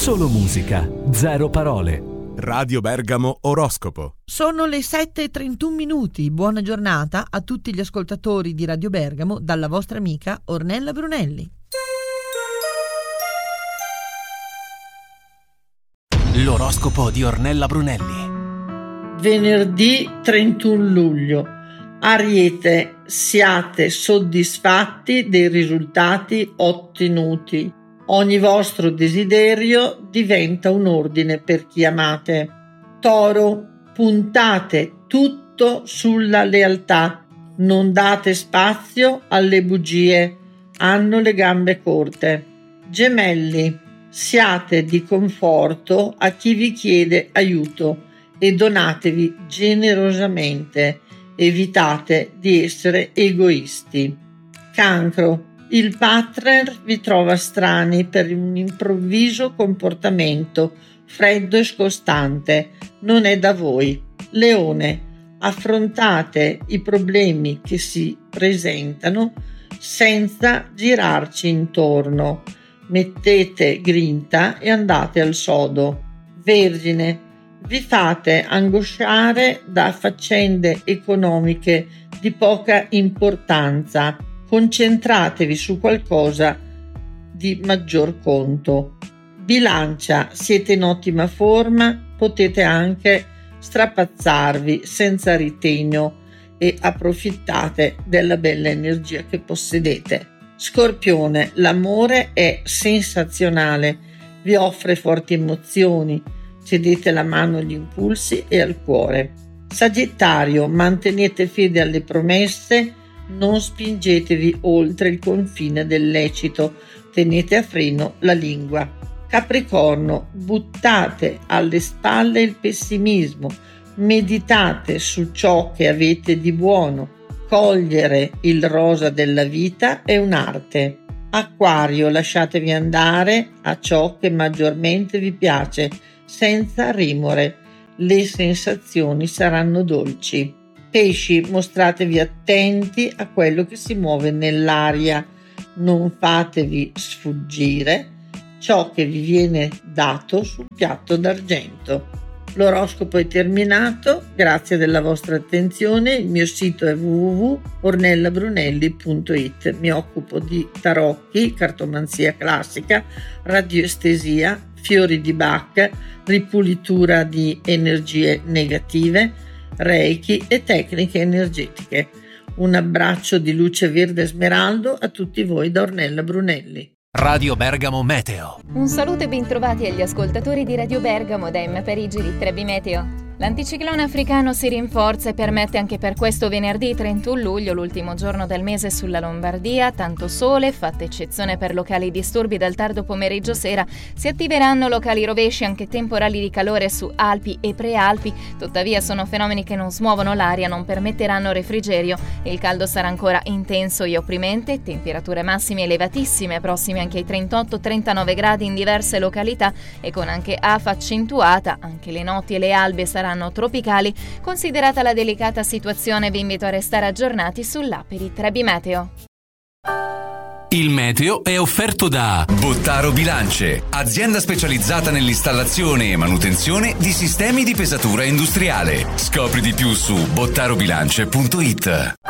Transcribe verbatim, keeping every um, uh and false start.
Solo musica, zero parole. Radio Bergamo Oroscopo. Sono le sette e trentuno minuti. Buona giornata a tutti gli ascoltatori di Radio Bergamo dalla vostra amica Ornella Brunelli. L'oroscopo di Ornella Brunelli. Venerdì trentuno luglio. Ariete, siate soddisfatti dei risultati ottenuti. Ogni vostro desiderio diventa un ordine per chi amate. Toro, puntate tutto sulla lealtà, non date spazio alle bugie, hanno le gambe corte. Gemelli, siate di conforto a chi vi chiede aiuto e donatevi generosamente, evitate di essere egoisti. Cancro, il partner vi trova strani per un improvviso comportamento freddo e scostante, non è da voi. Leone, affrontate i problemi che si presentano senza girarci intorno, mettete grinta e andate al sodo. Vergine, vi fate angosciare da faccende economiche di poca importanza. Concentratevi su qualcosa di maggior conto. Bilancia, siete in ottima forma, potete anche strapazzarvi senza ritegno e approfittate della bella energia che possedete. Scorpione, l'amore è sensazionale, vi offre forti emozioni, cedete la mano agli impulsi e al cuore. Sagittario, mantenete fede alle promesse, non spingetevi oltre il confine del lecito, tenete a freno la lingua. Capricorno, buttate alle spalle il pessimismo, meditate su ciò che avete di buono, cogliere il rosa della vita è un'arte. Acquario, lasciatevi andare a ciò che maggiormente vi piace, senza rimore, le sensazioni saranno dolci. Pesci, mostratevi attenti a quello che si muove nell'aria, non fatevi sfuggire ciò che vi viene dato sul piatto d'argento. L'oroscopo è terminato, grazie della vostra attenzione, il mio sito è w w w punto ornella brunelli punto i t, mi occupo di tarocchi, cartomanzia classica, radioestesia, fiori di Bach, ripulitura di energie negative, Reiki e tecniche energetiche. Un abbraccio di luce verde smeraldo a tutti voi da Ornella Brunelli. Radio Bergamo Meteo. Un saluto e bentrovati agli ascoltatori di Radio Bergamo da M Parigi di Trebi Meteo. L'anticiclone africano si rinforza e permette anche per questo venerdì trentuno luglio, l'ultimo giorno del mese sulla Lombardia, tanto sole, fatta eccezione per locali disturbi dal tardo pomeriggio sera, si attiveranno locali rovesci anche temporali di calore su Alpi e Prealpi, tuttavia sono fenomeni che non smuovono l'aria, non permetteranno refrigerio, il caldo sarà ancora intenso e opprimente, temperature massime elevatissime, prossime anche ai trentotto trentanove gradi in diverse località e con anche afa accentuata, anche le notti e le albe saranno tropicali. Considerata la delicata situazione, vi invito a restare aggiornati sull'app di Trebi Meteo. Il meteo è offerto da Bottaro Bilance, azienda specializzata nell'installazione e manutenzione di sistemi di pesatura industriale. Scopri di più su bottarobilance punto i t.